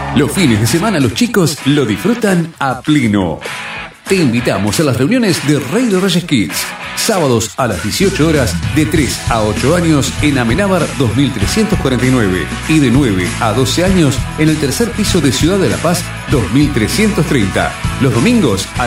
Los fines de semana los chicos lo disfrutan a pleno. Te invitamos a las reuniones de Rey de Reyes Kids. Sábados a las 18 horas, de 3 a 8 años en Amenábar 2349 y de 9 a 12 años en el tercer piso de Ciudad de la Paz 2330. Los domingos a